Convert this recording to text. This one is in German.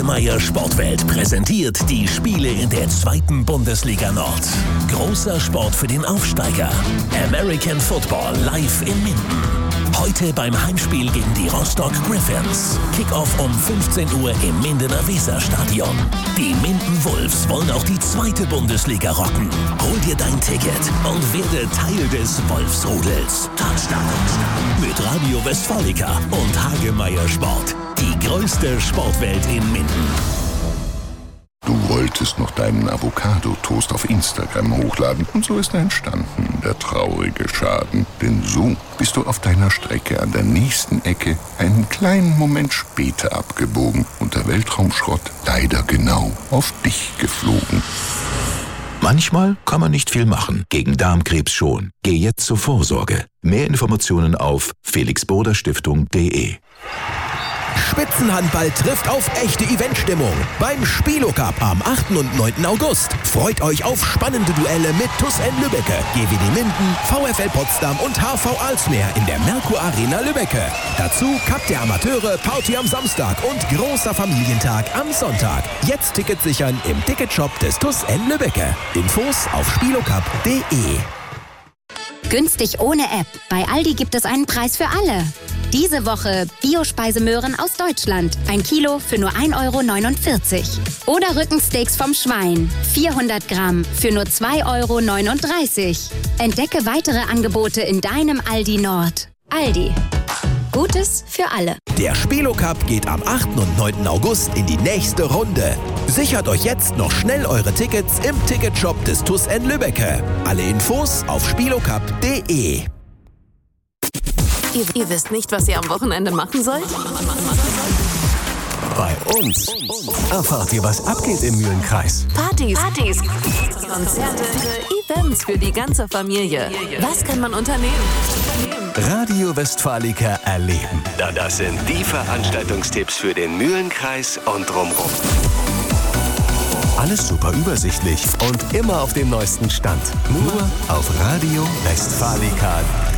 Hagemeyer Sportwelt präsentiert die Spiele in der 2. Bundesliga Nord. Großer Sport für den Aufsteiger. American Football live in Minden. Heute beim Heimspiel gegen die Rostock Griffins. Kickoff um 15 Uhr im Mindener Weserstadion. Die Minden Wolves wollen auch die 2. Bundesliga rocken. Hol dir dein Ticket und werde Teil des Wolfsrudels. Touchdown mit Radio Westfalica und Hagemeyer Sport. Die größte Sportwelt in Minden. Du wolltest noch deinen Avocado-Toast auf Instagram hochladen und so ist entstanden der traurige Schaden. Denn so bist du auf deiner Strecke an der nächsten Ecke einen kleinen Moment später abgebogen und der Weltraumschrott leider genau auf dich geflogen. Manchmal kann man nicht viel machen, gegen Darmkrebs schon. Geh jetzt zur Vorsorge. Mehr Informationen auf felixboderstiftung.de. Spitzenhandball trifft auf echte Eventstimmung beim Spielo-Cup am 8. und 9. August. Freut euch auf spannende Duelle mit TuS N Lübbecke, GWD Minden, VfL Potsdam und HV Alsmeer in der Merkur Arena Lübbecke. Dazu Cup der Amateure, Party am Samstag und großer Familientag am Sonntag. Jetzt Tickets sichern im Ticketshop des TuS N Lübbecke. Infos auf spielocup.de. Günstig ohne App. Bei Aldi gibt es einen Preis für alle. Diese Woche Biospeisemöhren aus Deutschland. 1 Kilo für nur 1,49 €. Oder Rückensteaks vom Schwein. 400 Gramm für nur 2,39 €. Entdecke weitere Angebote in deinem Aldi Nord. Aldi. Gutes für alle. Der Spielo-Cup geht am 8. und 9. August in die nächste Runde. Sichert euch jetzt noch schnell eure Tickets im Ticketshop des TuS N Lübbecke. Alle Infos auf spielocup.de. Ihr wisst nicht, was ihr am Wochenende machen sollt? Bei uns erfahrt ihr, was abgeht im Mühlenkreis. Partys, Konzerte, Events für die ganze Familie. Was kann man unternehmen? Radio Westfalica erleben. Das sind die Veranstaltungstipps für den Mühlenkreis und drumherum. Alles super übersichtlich und immer auf dem neuesten Stand. Nur auf Radio Westfalica.